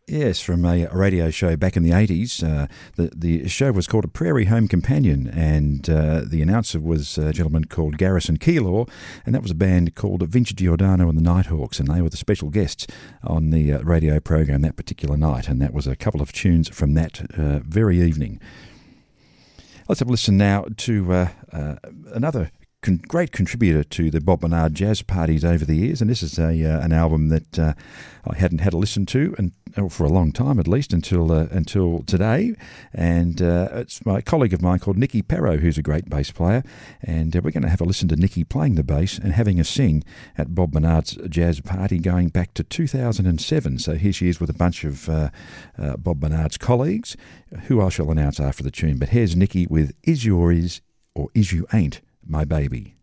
Yes, from a radio show back in the 80s. The show was called A Prairie Home Companion, and the announcer was a gentleman called Garrison Keillor, and that was a band called Vince Giordano and the Nighthawks, and they were the special guests on the radio program that particular night, and that was a couple of tunes from that very evening. Let's have a listen now to another great contributor to the Bob Bernard jazz parties over the years, and this is an album that I hadn't had a listen to for a long time, at least until today. And it's my colleague of mine called Nicky Perro, who's a great bass player, and we're going to have a listen to Nicky playing the bass and having a sing at Bob Bernard's jazz party going back to 2007. So here she is with a bunch of Bob Bernard's colleagues, who I shall announce after the tune. But here's Nicky with Is You or Is You Ain't My Baby.